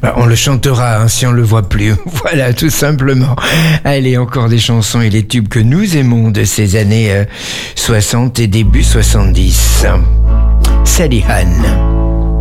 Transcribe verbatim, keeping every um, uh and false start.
Bah, on le chantera hein, si on le voit plus. Voilà, tout simplement. Allez, encore des chansons et les tubes que nous aimons de ces années euh, soixante et début soixante-dix. Sally Ann.